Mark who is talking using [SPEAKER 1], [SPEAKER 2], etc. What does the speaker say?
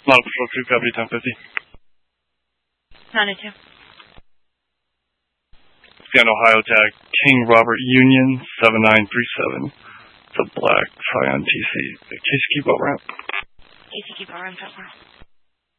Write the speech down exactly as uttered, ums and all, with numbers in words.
[SPEAKER 1] Model Patrol two, copy ten fifty.
[SPEAKER 2] ninety-two.
[SPEAKER 1] Scan Ohio tag King Robert Union seven nine three seven. It's a black Scion T C. K C Q boat ramp.
[SPEAKER 2] K C Q boat ramp,